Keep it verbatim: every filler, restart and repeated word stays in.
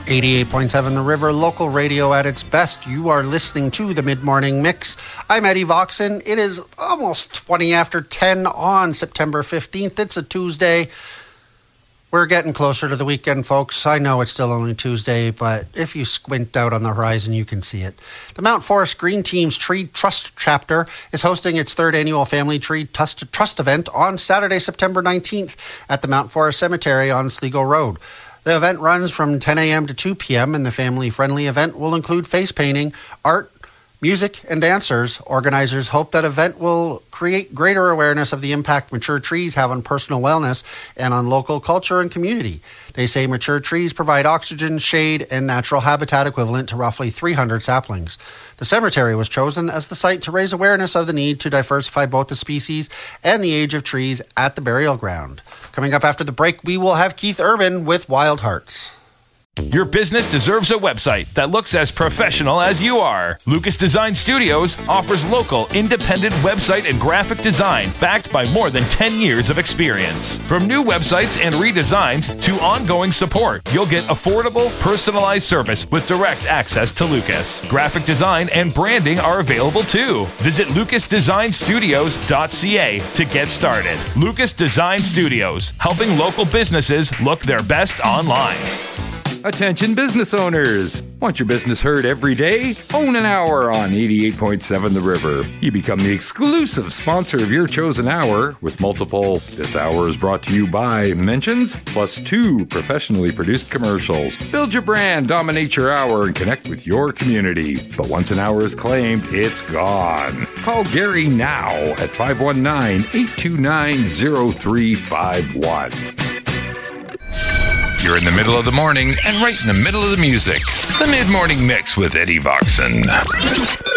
eighty-eight point seven The River, local radio at its best. You are listening to the Mid-Morning Mix. I'm Eddie Voxon. It is almost twenty after ten on September fifteenth. It's a Tuesday. We're getting closer to the weekend, folks. I know it's still only Tuesday, but if you squint out on the horizon, you can see it. The Mount Forest Green Team's Tree Trust chapter is hosting its third annual Family Tree Trust, Trust event on Saturday, September nineteenth at the Mount Forest Cemetery on Sligo Road. The event runs from ten a.m. to two p.m., and the family-friendly event will include face painting, art, music, and dancers. Organizers hope that event will create greater awareness of the impact mature trees have on personal wellness and on local culture and community. They say mature trees provide oxygen, shade, and natural habitat equivalent to roughly three hundred saplings. The cemetery was chosen as the site to raise awareness of the need to diversify both the species and the age of trees at the burial ground. Coming up after the break, we will have Keith Urban with Wild Hearts. Your business deserves a website that looks as professional as you are. Lucas Design Studios offers local, independent website and graphic design backed by more than ten years of experience. From new websites and redesigns to ongoing support, you'll get affordable, personalized service with direct access to Lucas. Graphic design and branding are available too. Visit lucas design studios dot c a to get started. Lucas Design Studios, helping local businesses look their best online. Attention business owners! Want your business heard every day? Own an hour on eighty-eight point seven The River. You become the exclusive sponsor of your chosen hour with multiple "This hour is brought to you by" mentions, plus two professionally produced commercials. Build your brand, dominate your hour, and connect with your community. But once an hour is claimed, it's gone. Call Gary now at five one nine, eight two nine, zero three five one. You're in the middle of the morning and right in the middle of the music. The Mid-Morning Mix with Eddie Voxon.